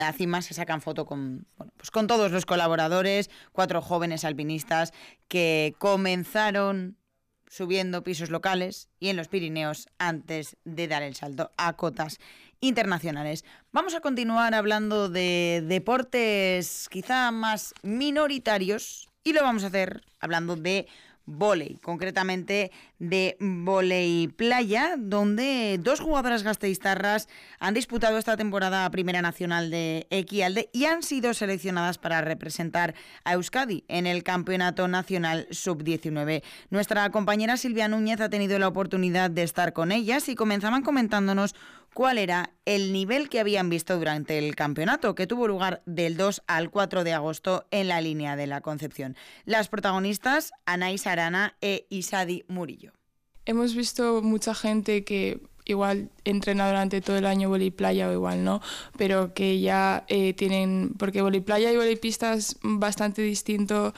la cima se sacan foto con, bueno, pues con todos los colaboradores, 4 jóvenes alpinistas que comenzaron subiendo pisos locales y en los Pirineos antes de dar el salto a cotas internacionales. Vamos a continuar hablando de deportes quizá más minoritarios y lo vamos a hacer hablando de vóley, concretamente de vóley playa, donde 2 jugadoras gasteiztarras han disputado esta temporada Primera Nacional de Equialde y han sido seleccionadas para representar a Euskadi en el Campeonato Nacional Sub-19. Nuestra compañera Silvia Núñez ha tenido la oportunidad de estar con ellas y comenzaban comentándonos cuál era el nivel que habían visto durante el campeonato, que tuvo lugar del 2 al 4 de agosto en la línea de la Concepción. Las protagonistas, Anaís Arana e Isadi Murillo. Hemos visto mucha gente que igual entrena durante todo el año vóley playa o igual no, pero que ya tienen, porque vóley playa y vóley pista es bastante distinto,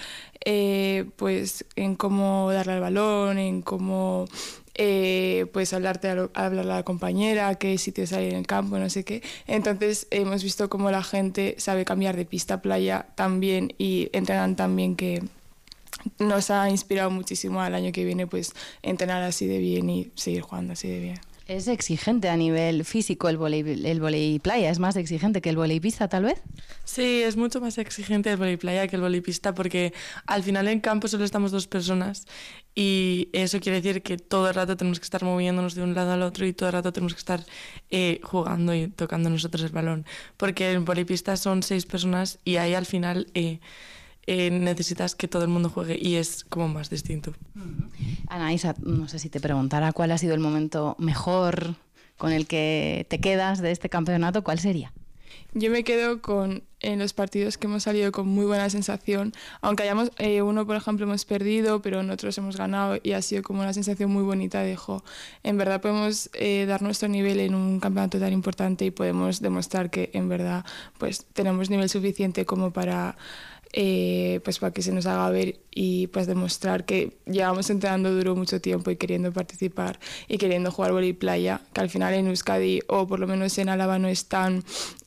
pues en cómo darle al balón, en cómo pues hablar a la compañera, qué sitios hay en el campo, no sé qué. Entonces hemos visto cómo la gente sabe cambiar de pista a playa también y entrenan también, que nos ha inspirado muchísimo al año que viene pues entrenar así de bien y seguir jugando así de bien. ¿Es exigente a nivel físico el vóley playa? ¿Es más exigente que el vóley pista, tal vez? Sí, es mucho más exigente el vóley playa que el vóley pista, porque al final en campo solo estamos 2 personas y eso quiere decir que todo el rato tenemos que estar moviéndonos de un lado al otro y todo el rato tenemos que estar jugando y tocando nosotros el balón, porque en vóley pista son 6 personas y ahí al final necesitas que todo el mundo juegue y es como más distinto. Anaísa, no sé si te preguntara cuál ha sido el momento mejor con el que te quedas de este campeonato, ¿cuál sería? Yo me quedo en los partidos que hemos salido con muy buena sensación, aunque hayamos uno, por ejemplo, hemos perdido, pero en otros hemos ganado y ha sido como una sensación muy bonita de, en verdad podemos dar nuestro nivel en un campeonato tan importante y podemos demostrar que en verdad pues tenemos nivel suficiente como para pues para que se nos haga ver y pues demostrar que llevamos entrenando duro mucho tiempo y queriendo participar y queriendo jugar vóley playa, que al final en Euskadi o por lo menos en Álava no es tan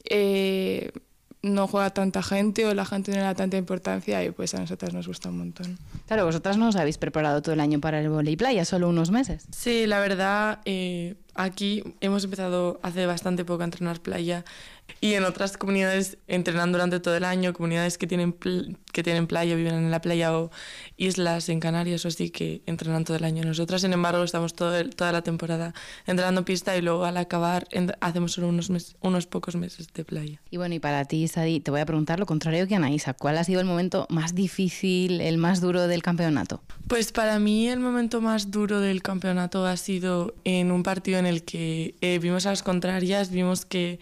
no juega tanta gente o la gente no le da tanta importancia y pues a nosotras nos gusta un montón. Claro, vosotras no os habéis preparado todo el año para el vóley playa, solo unos meses. Sí, la verdad, aquí hemos empezado hace bastante poco a entrenar playa y en otras comunidades entrenan durante todo el año, comunidades que tienen playa, viven en la playa o islas en Canarias o así que entrenan todo el año. Nosotras, sin embargo, estamos toda la temporada entrenando pista y luego al acabar hacemos solo unos pocos meses de playa. Y bueno, y para ti, Sadi, te voy a preguntar lo contrario que Anaísa. ¿Cuál ha sido el momento más difícil, el más duro del campeonato? Pues para mí el momento más duro del campeonato ha sido en un partido en el que vimos a las contrarias, vimos que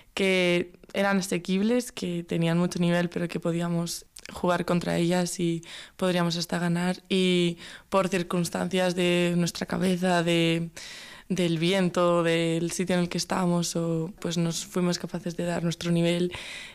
eran asequibles, que tenían mucho nivel, pero que podíamos jugar contra ellas y podríamos hasta ganar. Y por circunstancias de nuestra cabeza, del viento, del sitio en el que estábamos, pues nos fuimos capaces de dar nuestro nivel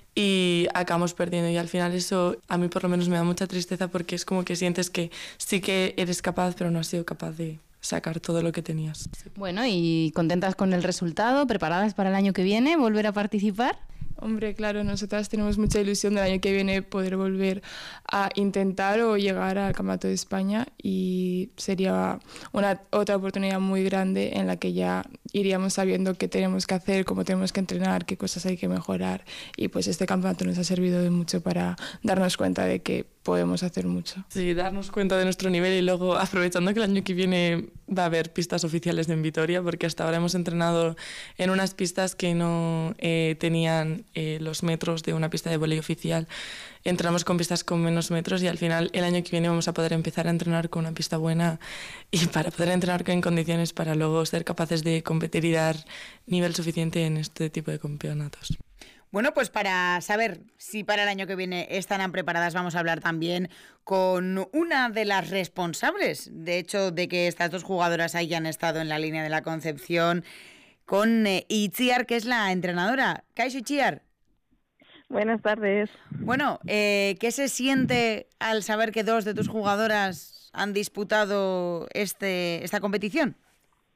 y acabamos perdiendo. Y al final eso a mí por lo menos me da mucha tristeza, porque es como que sientes que sí que eres capaz, pero no has sido capaz de sacar todo lo que tenías. Bueno, ¿y contentas con el resultado? ¿Preparadas para el año que viene volver a participar? Hombre, claro, nosotras tenemos mucha ilusión del año que viene poder volver a intentar o llegar al Campeonato de España y sería otra oportunidad muy grande en la que ya iríamos sabiendo qué tenemos que hacer, cómo tenemos que entrenar, qué cosas hay que mejorar y pues este campeonato nos ha servido de mucho para darnos cuenta de que podemos hacer mucho. Sí, darnos cuenta de nuestro nivel y luego aprovechando que el año que viene va a haber pistas oficiales en Vitoria, porque hasta ahora hemos entrenado en unas pistas que no tenían los metros de una pista de vóley oficial. Entrenamos con pistas con menos metros y al final el año que viene vamos a poder empezar a entrenar con una pista buena y para poder entrenar en condiciones para luego ser capaces de competir y dar nivel suficiente en este tipo de campeonatos. Bueno, pues para saber si para el año que viene estarán preparadas, vamos a hablar también con una de las responsables, de hecho, de que estas 2 jugadoras hayan estado en la línea de la Concepción, con Itziar, que es la entrenadora. Kaixo, Itziar. Buenas tardes. Bueno, ¿qué se siente al saber que 2 de tus jugadoras han disputado esta competición?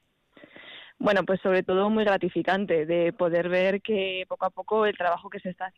Bueno, pues sobre todo muy gratificante de poder ver que poco a poco el trabajo que se está haciendo